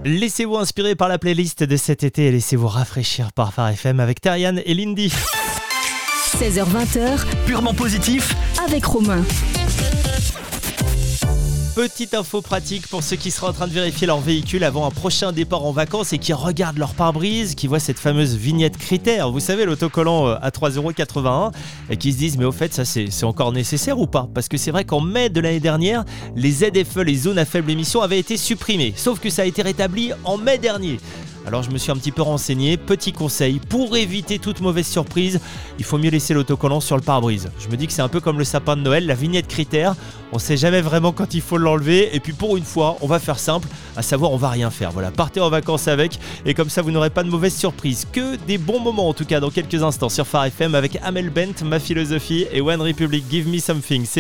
Laissez-vous inspirer par la playlist de cet été et laissez-vous rafraîchir par Phare FM avec Terrian et Lindy. 16h-20h, Purement positif. avec Romain. Petite info pratique pour ceux qui seraient en train de vérifier leur véhicule avant un prochain départ en vacances et qui regardent leur pare-brise, qui voient cette fameuse vignette critère, vous savez, l'autocollant à 3,81 € et qui se disent mais au fait ça c'est encore nécessaire ou pas? Parce que c'est vrai qu'en mai de l'année dernière, les ZFE, les zones à faible émission, avaient été supprimées, sauf que ça a été rétabli en mai dernier. Alors je me suis un petit peu renseigné, petit conseil, pour éviter toute mauvaise surprise, il faut mieux laisser l'autocollant sur le pare-brise. Je me dis que c'est un peu comme le sapin de Noël, la vignette critère, on sait jamais vraiment quand il faut l'enlever et puis pour une fois, on va faire simple, à savoir on va rien faire. Voilà, partez en vacances avec et comme ça vous n'aurez pas de mauvaise surprise, que des bons moments en tout cas dans quelques instants sur Phare FM avec Amel Bent, Ma Philosophie et One Republic, Give Me Something.